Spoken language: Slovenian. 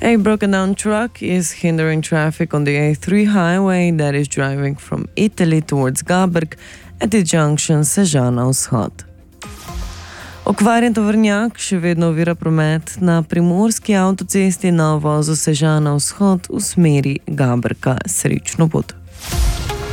A broken down truck is hindering traffic on the A3 highway that is driving from Italy towards Gaberg at the junction Sežana-Vzhod. Okvarjen tovornjak še vedno ovira promet na primorski avtocesti na uvozu Sežana-Vzhod v smeri Gaberka. Srečno pot.